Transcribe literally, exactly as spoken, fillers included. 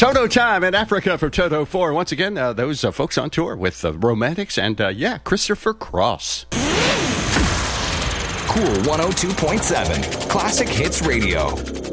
Toto time in Africa from Toto four. Once again, uh, those uh, folks on tour with uh, Romantics and, uh, yeah, Christopher Cross. Cool one oh two point seven, Classic Hits Radio.